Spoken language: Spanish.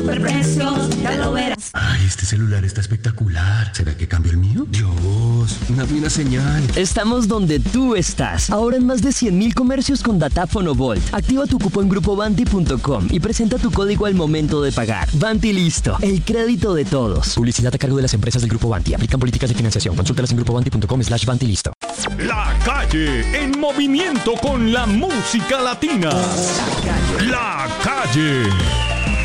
Precios, ya lo verás. Ay, este celular está espectacular. ¿Será que cambio el mío? Dios, una buena señal. Estamos donde tú estás. Ahora en más de 100.000 comercios con Datáfono Volt. Activa tu cupo en grupobanti.com y presenta tu código al momento de pagar. Banti listo. El crédito de todos. Publicidad a cargo de las empresas del Grupo Banti. Aplican políticas de financiación. Consúltalas en grupobanti.com/Banti listo. La calle en movimiento con la música latina. La calle.